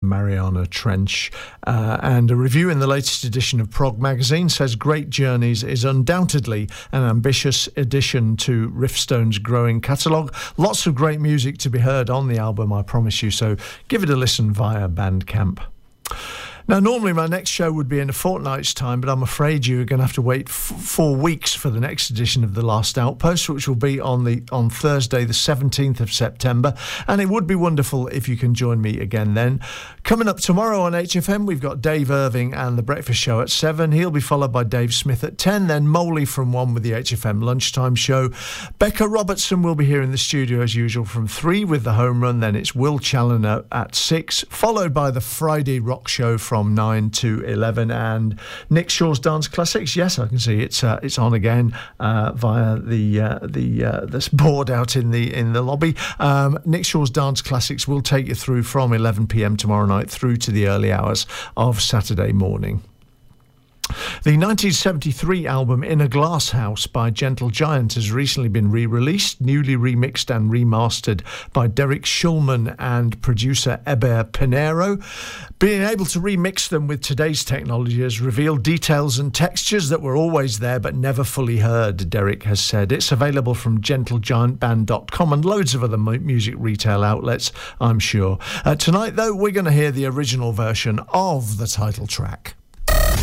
Mariana Trench. And a review in the latest edition of Prog Magazine says Great Journeys is undoubtedly an ambitious addition to Riffstone's growing catalogue. Lots of great music to be heard on the album, I promise you, so give it a listen via Bandcamp. Now, normally my next show would be in a fortnight's time, but I'm afraid you're going to have to wait 4 weeks for the next edition of The Last Outpost, which will be on Thursday, the 17th of September. And it would be wonderful if you can join me again then. Coming up tomorrow on HFM, we've got Dave Irving and The Breakfast Show at 7. He'll be followed by Dave Smith at 10. Then Moley from 1 with the HFM Lunchtime Show. Becca Robertson will be here in the studio as usual from 3 with The Home Run. Then it's Will Challoner at 6, followed by the Friday Rock Show from 9 to 11, and Nick Shaw's Dance Classics. Yes, I can see it's on again via this board out in the lobby. Nick Shaw's Dance Classics will take you through from 11 p.m. tomorrow night through to the early hours of Saturday morning. The 1973 album In a Glass House by Gentle Giant has recently been re-released, newly remixed and remastered by Derek Shulman and producer Eber Pinero. Being able to remix them with today's technology has revealed details and textures that were always there but never fully heard, Derek has said. It's available from gentlegiantband.com and loads of other music retail outlets, I'm sure. Tonight, though, we're going to hear the original version of the title track.